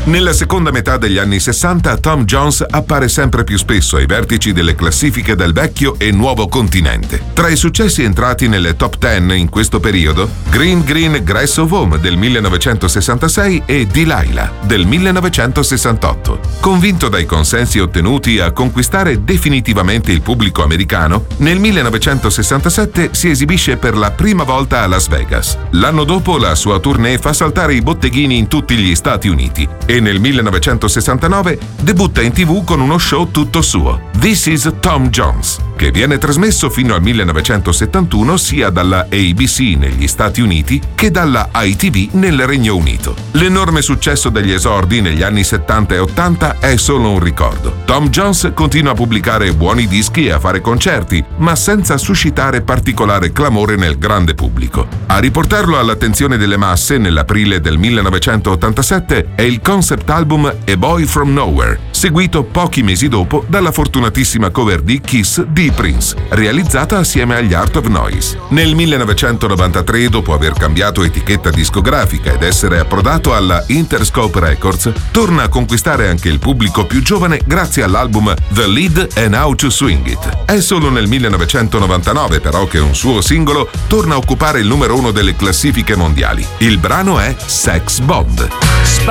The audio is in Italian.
Nella seconda metà degli anni 60 Tom Jones appare sempre più spesso ai vertici delle classifiche del vecchio e nuovo continente. Tra i successi entrati nelle top 10 in questo periodo, Green Green Grass of Home del 1966 e Delilah del 1968. Convinto dai consensi ottenuti a conquistare definitivamente il pubblico americano, nel 1967 si esibisce per la prima volta a Las Vegas. L'anno dopo la sua tournée fa saltare i botteghini in tutti gli Stati Uniti e nel 1969 debutta in TV con uno show tutto suo, This is Tom Jones, che viene trasmesso fino al 1971 sia dalla ABC negli Stati Uniti che dalla ITV nel Regno Unito. L'enorme successo degli esordi negli anni 70 e 80 è solo un ricordo. Tom Jones continua a pubblicare buoni dischi e a fare concerti, ma senza suscitare particolare clamore nel grande pubblico. A riportarlo all'attenzione delle masse nell'aprile del 1987 è il concept album A Boy From Nowhere, seguito pochi mesi dopo dalla fortunatissima cover di Kiss di Prince, realizzata assieme agli Art of Noise. Nel 1993, dopo aver cambiato etichetta discografica ed essere approdato alla Interscope Records, torna a conquistare anche il pubblico più giovane grazie all'album The Lead and How to Swing It. È solo nel 1999 però che un suo singolo torna a occupare il numero 1 delle classifiche mondiali. Il brano è Sex Bomb.